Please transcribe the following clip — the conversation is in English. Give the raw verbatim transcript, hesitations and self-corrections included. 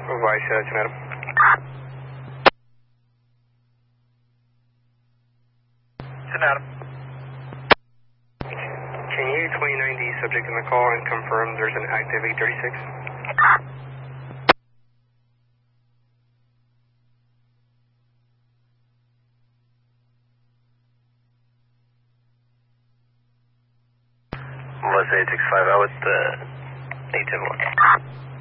Vice, uh, ten Adam. ten Adam. Can you twenty-nine the subject in the call and confirm there's an active eight thirty-six? Was eight six five out with the eight ten one.